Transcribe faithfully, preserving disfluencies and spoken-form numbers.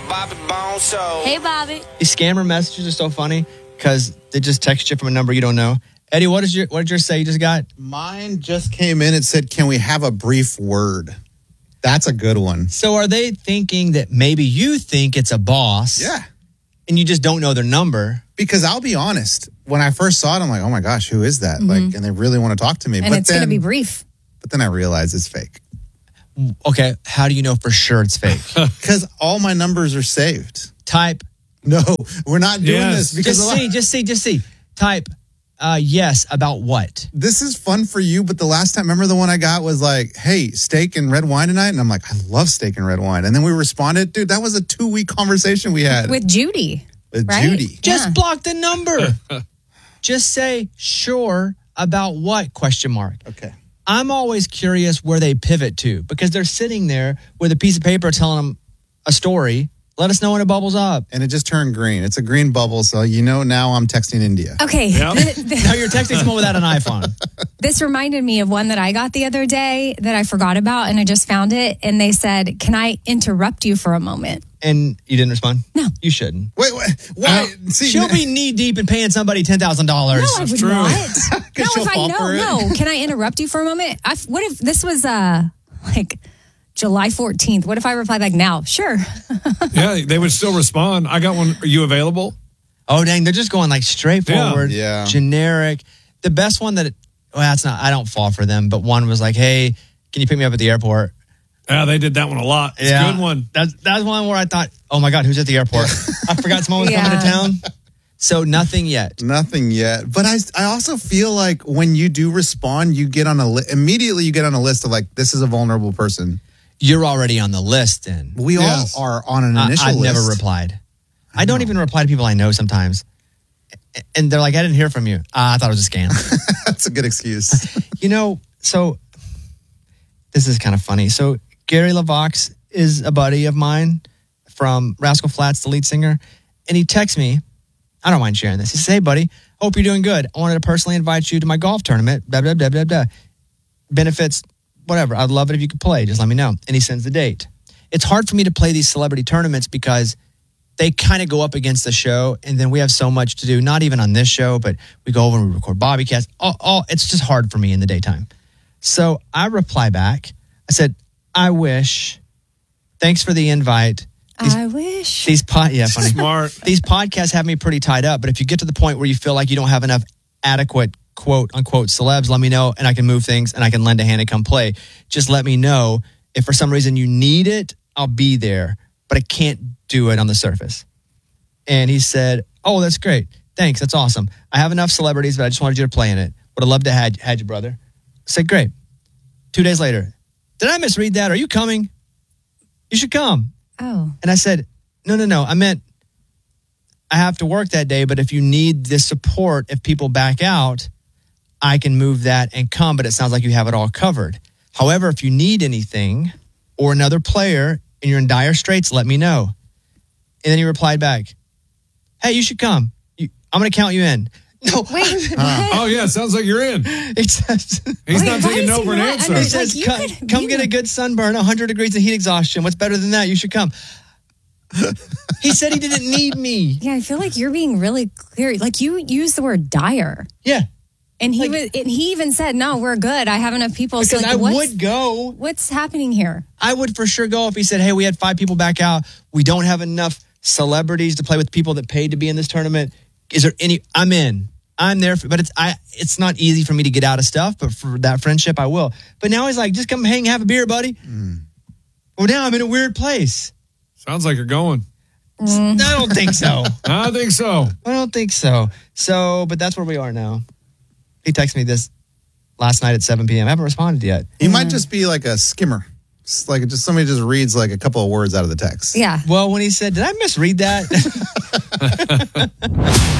Bobby Bone Show. Hey, Bobby. These scammer messages are so funny because they just text you from a number you don't know. Eddie, what did your what did yours say you just got? Mine just came in. It said, "Can we have a brief word?" That's a good one. So are they thinking that maybe you think it's a boss? Yeah. And you just don't know their number? Because I'll be honest, when I first saw it, I'm like, oh my gosh, who is that? Mm-hmm. Like, and they really want to talk to me. And but it's then, going to be brief. But then I realized it's fake. Okay, how do you know for sure it's fake? Because all my numbers are saved. Type. No, we're not doing Yes. this. Because Just a lot- see, just see, just see. Type uh, yes about what? this is fun for you, but the last time, remember the one I got was like, hey, steak and red wine tonight? And I'm like, I love steak and red wine. And then we responded, dude, that was a two-week conversation we had With Judy. with right? Judy. Just Yeah. block the number. Just say sure about what? Question mark. Okay. I'm always curious where they pivot to because they're sitting there with a piece of paper telling them a story. Let us know when it bubbles up. And it just turned green. It's a green bubble, so you know now I'm texting India. Okay. Yep. th- th- Now you're texting someone without an iPhone. This reminded me of one that I got the other day that I forgot about, and I just found it. And they said, "Can I interrupt you for a moment?" And you didn't respond? No. You shouldn't. Wait, wait, why? See, She'll be knee deep in paying somebody ten thousand dollars. No, I would true. not. No, she'll if I fall know, for it. no. Can I interrupt you for a moment? I, what if this was uh like July fourteenth? What if I reply back now? Sure. Yeah, they would still respond. I got one. Are you available? Oh, dang. They're just going like straightforward, Yeah. Yeah. generic. The best one that, well, that's not, I don't fall for them, but one was like, hey, can you pick me up at the airport? Yeah, they did that one a lot. It's a good one. That's, that's one where I thought, oh my God, who's at the airport? I forgot someone was coming to Yeah. town. So nothing yet. Nothing yet. But I, I also feel like when you do respond, you get on a li- immediately you get on a list of like, this is a vulnerable person. You're already on the list then. We Yes. all are on an I, initial I've list. never replied. I, don't even reply to people I know sometimes. And they're like, I didn't hear from you. Ah, I thought it was a scam. That's a good excuse. You know, so this is kind of funny. So Gary LaVox is a buddy of mine from Rascal Flatts, the lead singer. And he texts me. I don't mind sharing this. He says, hey, buddy, hope you're doing good. I wanted to personally invite you to my golf tournament. Blah, blah, blah, blah, blah. Benefits, whatever. I'd love it if you could play. Just let me know. And he sends the date. It's hard for me to play these celebrity tournaments because they kind of go up against the show. And then we have so much to do, not even on this show, but we go over and we record Bobbycast. All, all, it's just hard for me in the daytime. So I reply back. I said, I wish. Thanks for the invite. These, I wish. these pod, yeah, funny. Smart. These podcasts have me pretty tied up. But if you get to the point where you feel like you don't have enough adequate quote unquote celebs, let me know and I can move things and I can lend a hand and come play. Just let me know if for some reason you need it. I'll be there, but I can't do it on the surface. And he said, oh, that's great. Thanks. That's awesome. I have enough celebrities, but I just wanted you to play in it. Would have loved to had had you, brother. I said, great. Two days later, did I misread that? Are you coming? You should come. Oh. And I said, no, no, no. I meant I have to work that day, but if you need this support, if people back out, I can move that and come, but it sounds like you have it all covered. However, if you need anything or another player and you're in dire straits, let me know. And then he replied back, hey, you should come. You, I'm going to count you in. No, Wait. Oh, yeah, sounds like you're in. it says, He's Wait, not why taking is no he for an not? I answer. mean, it It's says like you come, could come be get the- a good sunburn, one hundred degrees of heat exhaustion. What's better than that? You should come. He said he didn't need me. Yeah, I feel like you're being really clear. Like you used the word dire. Yeah. And he Like- was, and he even said, "No, we're good. I have enough people." So Because like, I what's, would go. What's happening here? I would for sure go if he said, hey, we had five people back out. We don't have enough celebrities to play with people that paid to be in this tournament. Is there any? I'm in. I'm there. For, but it's I. It's not easy for me to get out of stuff, but for that friendship, I will. But now he's like, just come hang, have a beer, buddy. Mm. Well, now I'm in a weird place. Sounds like you're going. I don't think so. I think so. I don't think so. So, but that's where we are now. He texted me this last night at seven p.m. I haven't responded yet. He might just be like a skimmer. It's like just somebody just reads like a couple of words out of the text. Yeah. Well, when he said, did I misread that?